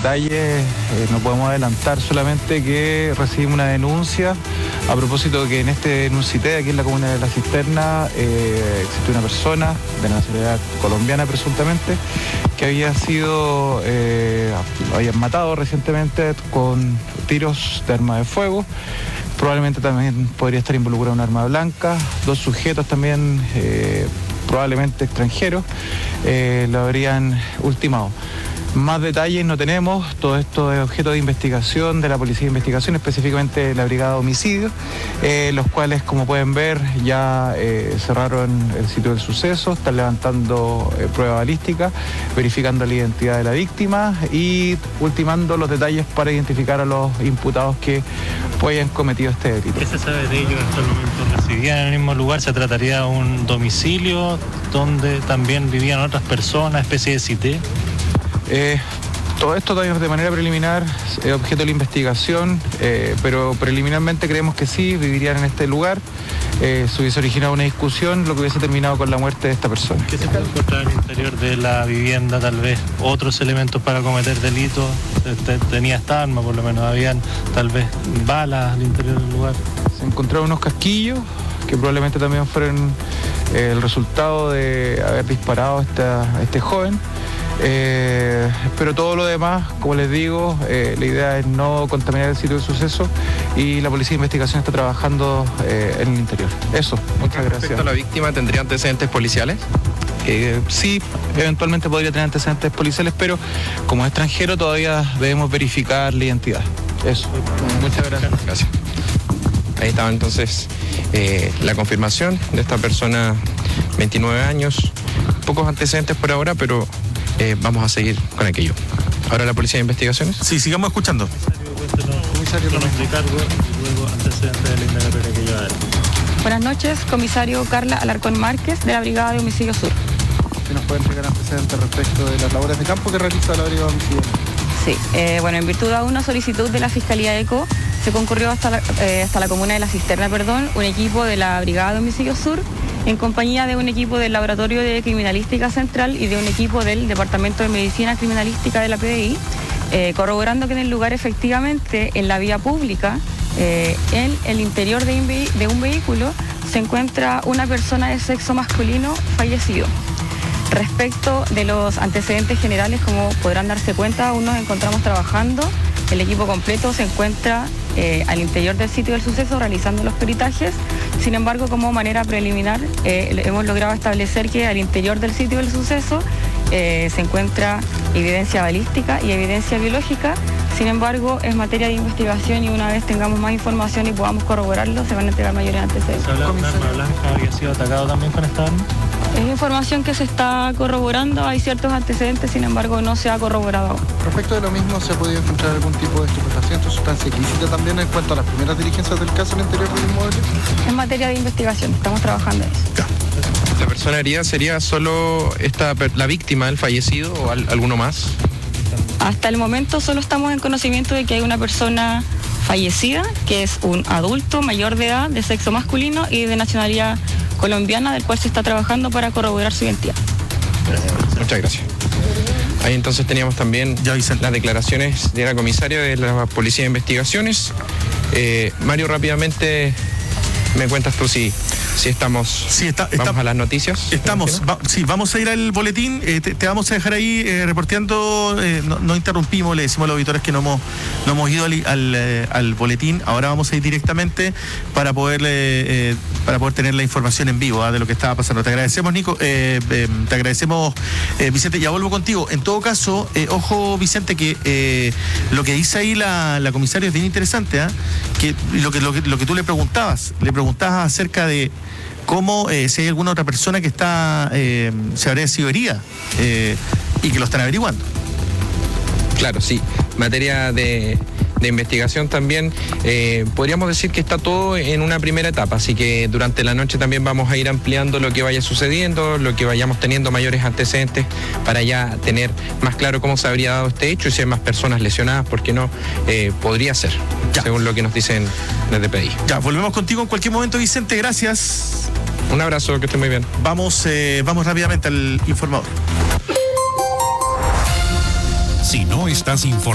detalles no podemos adelantar, solamente que recibimos una denuncia a propósito de que en este Nuncité, aquí en la comuna de La Cisterna, existe una persona de nacionalidad colombiana presuntamente que había sido, lo habían matado recientemente con tiros de arma de fuego. Probablemente también podría estar involucrado un arma blanca. 2 sujetos también, probablemente extranjeros, lo habrían ultimado. Más detalles no tenemos, todo esto es objeto de investigación de la Policía de Investigación, específicamente de la Brigada de Homicidios, los cuales, como pueden ver, ya cerraron el sitio del suceso, están levantando prueba balística, verificando la identidad de la víctima y ultimando los detalles para identificar a los imputados que hayan cometido este delito. ¿Qué se sabe de ellos hasta el momento? ¿Residían en el mismo lugar? ¿Se trataría de un domicilio donde también vivían otras personas, especie de cité? Todo esto todavía de manera preliminar es objeto de la investigación, pero preliminarmente creemos que sí, vivirían en este lugar. Se hubiese originado una discusión, lo que hubiese terminado con la muerte de esta persona. ¿Qué se puede encontrar al interior de la vivienda? Tal vez otros elementos para cometer delitos. Tenía esta arma, por lo menos. Habían tal vez balas al interior del lugar. Se encontraron unos casquillos que probablemente también fueron el resultado de haber disparado a este joven. Pero todo lo demás, como les digo, la idea es no contaminar el sitio del suceso y la Policía de Investigación está trabajando en el interior. Eso, muchas gracias. ¿Respecto a la víctima, tendría antecedentes policiales? Sí, eventualmente podría tener antecedentes policiales, pero como extranjero todavía debemos verificar la identidad. Eso, muchas gracias. Gracias. Ahí estaba entonces la confirmación de esta persona, 29 años, pocos antecedentes por ahora, pero vamos a seguir con aquello. Ahora la Policía de Investigaciones. Sí, sigamos escuchando. Comisario, nombre y cargo y luego antecedentes de la indagatoria que lleva a él. Buenas noches, comisario Carla Alarcón Márquez, de la Brigada de Homicidio Sur. ¿Se nos puede entregar antecedentes respecto de las labores de campo que realiza la Brigada de Homicidio? Sí, en virtud de una solicitud de la Fiscalía ECO, se concurrió hasta la comuna de La Cisterna, un equipo de la Brigada de Homicidio Sur, en compañía de un equipo del Laboratorio de Criminalística Central y de un equipo del Departamento de Medicina Criminalística de la PDI, corroborando que en el lugar efectivamente, en la vía pública, en el interior de un vehículo, se encuentra una persona de sexo masculino fallecido. Respecto de los antecedentes generales, como podrán darse cuenta, aún nos encontramos trabajando. El equipo completo se encuentra al interior del sitio del suceso realizando los peritajes. Sin embargo, como manera preliminar, hemos logrado establecer que al interior del sitio del suceso se encuentra evidencia balística y evidencia biológica. Sin embargo, es materia de investigación y una vez tengamos más información y podamos corroborarlo, se van a entregar mayores antecedentes. ¿Se habla de un arma blanca? ¿Había sido atacado también con esta arma? Es información que se está corroborando, hay ciertos antecedentes, sin embargo no se ha corroborado aún. Respecto de lo mismo, ¿se ha podido encontrar algún tipo de estupefaciente o sustancia ilícita también en cuanto a las primeras diligencias del caso al interior del inmueble? Es materia de investigación, estamos trabajando en eso. ¿La persona herida sería solo la víctima, el fallecido o alguno más? Hasta el momento solo estamos en conocimiento de que hay una persona fallecida, que es un adulto mayor de edad, de sexo masculino y de nacionalidad colombiana, del cual se está trabajando para corroborar su identidad. Muchas gracias. Ahí entonces teníamos también las declaraciones de la comisaria de la Policía de Investigaciones. Mario, rápidamente me cuentas tú si estamos... Sí, vamos a las noticias. Estamos, vamos a ir al boletín, te vamos a dejar ahí reporteando, no interrumpimos, le decimos a los auditores que no hemos ido al boletín, ahora vamos a ir directamente para poder tener la información en vivo de lo que estaba pasando. Te agradecemos, Nico, te agradecemos, Vicente, ya vuelvo contigo. En todo caso, ojo, Vicente, que lo que dice ahí la comisaria es bien interesante, que lo que tú le preguntabas acerca de cómo si hay alguna otra persona que se habría sido herida y que lo están averiguando. Claro, sí. Materia de investigación también, podríamos decir que está todo en una primera etapa, así que durante la noche también vamos a ir ampliando lo que vaya sucediendo, lo que vayamos teniendo mayores antecedentes para ya tener más claro cómo se habría dado este hecho y si hay más personas lesionadas, porque no, podría ser, según lo que nos dicen desde PDI. Ya, volvemos contigo en cualquier momento, Vicente, gracias. Un abrazo, que esté muy bien. Vamos rápidamente al informador. Si no estás informado.